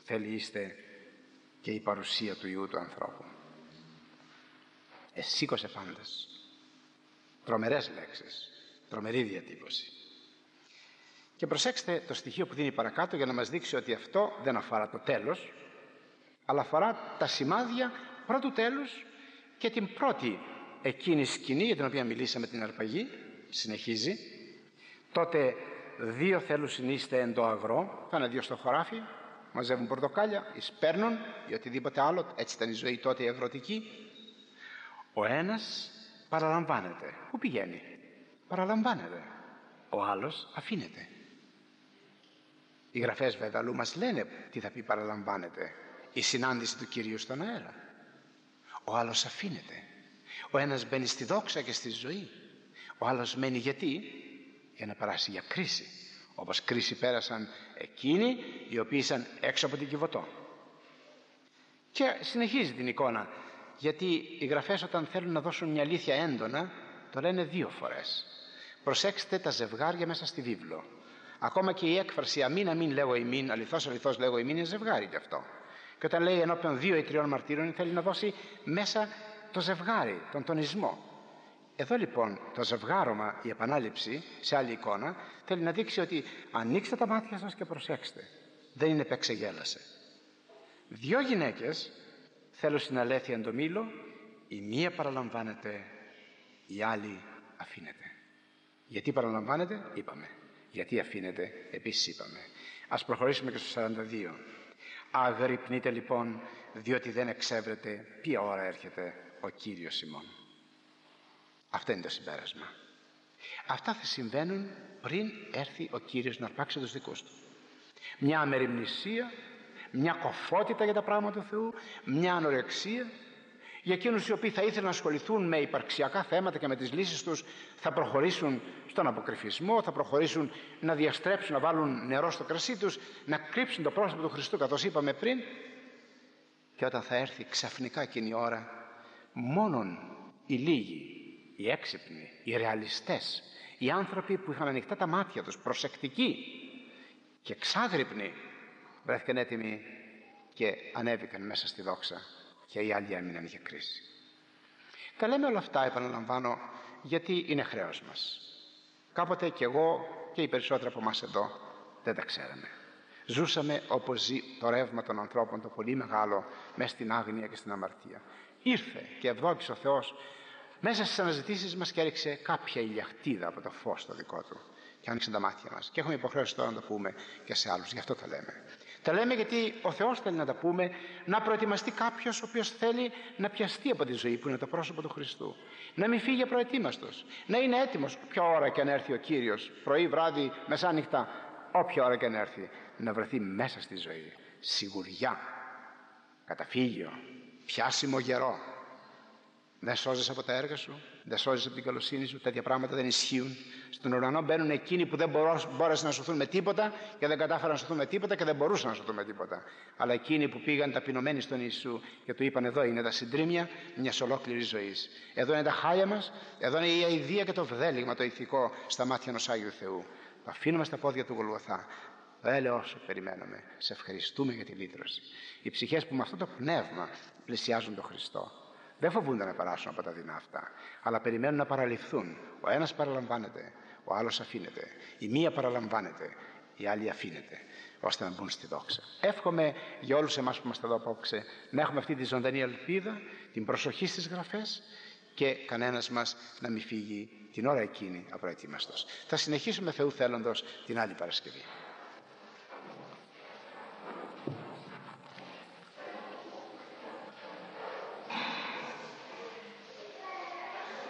θέλει είστε και η παρουσία του Υιού του ανθρώπου. Εσήκωσε πάντες. Τρομερές λέξεις, τρομερή διατύπωση. Και προσέξτε το στοιχείο που δίνει παρακάτω για να μας δείξει ότι αυτό δεν αφορά το τέλος, αλλά αφορά τα σημάδια πρώτου τέλους και την πρώτη εκείνη σκηνή για την οποία μιλήσαμε, την αρπαγή. Συνεχίζει: τότε 2 θέλουσιν είστε εν το αγρό, θα είναι 2 στο χωράφι, μαζεύουν πορτοκάλια, εισπέρνουν ή οτιδήποτε άλλο, έτσι ήταν η ζωή τότε η αγροτική. Ο ένας παραλαμβάνεται. Πού πηγαίνει? Παραλαμβάνεται. Ο άλλος αφήνεται. Οι γραφές βέβαια αλλού μας λένε τι θα πει παραλαμβάνεται. Η συνάντηση του Κυρίου στον αέρα. Ο άλλος αφήνεται. Ο ένας μπαίνει στη δόξα και στη ζωή. Ο άλλος μένει γιατί? Για να περάσει για κρίση. Όπως κρίση πέρασαν εκείνοι οι οποίοι ήσαν έξω από την Κιβωτό. Και συνεχίζει την εικόνα, γιατί οι γραφές όταν θέλουν να δώσουν μια αλήθεια έντονα το λένε 2 φορές. Προσέξτε τα ζευγάρια μέσα στη βίβλο. Ακόμα και η έκφραση αμήν αμήν λέγω ημίν, αληθώς αληθώς λέγω ημίν, είναι ζευγάρι κι αυτό. Και όταν λέει ενώπιον 2 ή 3 μαρτύρων, θέλει να δώσει μέσα το ζευγάρι, τον τονισμό. Εδώ λοιπόν το ζευγάρωμα, η επανάληψη σε άλλη εικόνα, θέλει να δείξει ότι ανοίξτε τα μάτια σας και προσέξτε. Δεν είναι επεξεγέλασε. 2 γυναίκες θέλουν στην αλήθεια εν το μήλο, η μία παραλαμβάνεται, η άλλη αφήνεται. Γιατί παραλαμβάνεται? Είπαμε. Γιατί αφήνεται? Επίσης είπαμε. Ας προχωρήσουμε και στο 42. Αγρυπνείτε λοιπόν, διότι δεν εξεύρετε ποια ώρα έρχεται ο Κύριος ημών. Αυτό είναι το συμπέρασμα. Αυτά θα συμβαίνουν πριν έρθει ο Κύριος να αρπάξει τους δικούς του. Μια αμεριμνησία, μια κοφότητα για τα πράγματα του Θεού, μια ανορεξία. Για εκείνους οι οποίοι θα ήθελαν να ασχοληθούν με υπαρξιακά θέματα και με τις λύσεις τους, θα προχωρήσουν στον αποκρυφισμό, θα προχωρήσουν να διαστρέψουν, να βάλουν νερό στο κρασί τους, να κρύψουν το πρόσωπο του Χριστού, καθώς είπαμε πριν. Και όταν θα έρθει ξαφνικά εκείνη η ώρα, μόνον οι λίγοι, οι έξυπνοι, οι ρεαλιστές, οι άνθρωποι που είχαν ανοιχτά τα μάτια τους, προσεκτικοί και εξάγρυπνοι, βρέθηκαν έτοιμοι και ανέβηκαν μέσα στη δόξα, και οι άλλοι έμειναν για κρίση. Τα λέμε όλα αυτά, επαναλαμβάνω, γιατί είναι χρέος μας. Κάποτε κι εγώ και οι περισσότεροι από εμάς εδώ δεν τα ξέραμε. Ζούσαμε όπως ζει το ρεύμα των ανθρώπων, το πολύ μεγάλο, μέσα στην άγνοια και στην αμαρτία. Ήρθε και ευδόκησε ο Θεός μέσα στις αναζητήσεις μας και έριξε κάποια ηλιαχτίδα από το φως το δικό του και άνοιξε τα μάτια μας. Και έχουμε υποχρέωση τώρα να το πούμε και σε άλλους, γι' αυτό τα λέμε. Τα λέμε γιατί ο Θεός θέλει να τα πούμε, να προετοιμαστεί κάποιος ο οποίος θέλει να πιαστεί από τη ζωή που είναι το πρόσωπο του Χριστού. Να μην φύγει απροετοίμαστος, να είναι έτοιμος όποια ώρα και αν έρθει ο Κύριος, πρωί, βράδυ, μεσάνυχτα, όποια ώρα και αν έρθει, να βρεθεί μέσα στη ζωή. Σιγουριά, καταφύγιο, πιάσιμο γερό. Δεν σώζεσαι από τα έργα σου, δεν σώζεσαι από την καλοσύνη σου, τέτοια πράγματα δεν ισχύουν. Στον ουρανό μπαίνουν εκείνοι που δεν μπόρεσαν να σωθούν με τίποτα και δεν κατάφεραν να σωθούν με τίποτα και δεν μπορούσαν να σωθούν με τίποτα. Αλλά εκείνοι που πήγαν ταπεινωμένοι στον Ιησού και του είπαν: εδώ είναι τα συντρίμμια μιας ολόκληρης ζωής. Εδώ είναι τα χάλια μας, εδώ είναι η αηδία και το βδέλιγμα το ηθικό στα μάτια ενός Άγιου Θεού. Το αφήνουμε στα πόδια του Γολγοθά. Έλεος σου περιμένουμε, σε ευχαριστούμε για τη λύτρωση. Οι ψυχές που με αυτό το πνεύμα πλησιάζουν τον Χριστό δεν φοβούνται να περάσουν από τα δεινά αυτά, αλλά περιμένουν να παραληφθούν. Ο ένας παραλαμβάνεται, ο άλλος αφήνεται. Η μία παραλαμβάνεται, η άλλη αφήνεται, ώστε να μπουν στη δόξα. Εύχομαι για όλους εμάς που είμαστε εδώ απόψε να έχουμε αυτή τη ζωντανή ελπίδα, την προσοχή στις γραφές και κανένας μας να μην φύγει την ώρα εκείνη απροετοίμαστος. Θα συνεχίσουμε Θεού θέλοντος την άλλη Παρασκευή.